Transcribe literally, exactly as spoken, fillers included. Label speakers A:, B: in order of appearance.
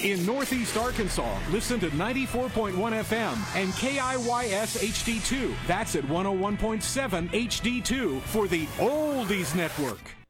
A: In Northeast Arkansas, listen to ninety-four point one F M and K I Y S H D two. That's at one oh one point seven H D two for the Oldies Network.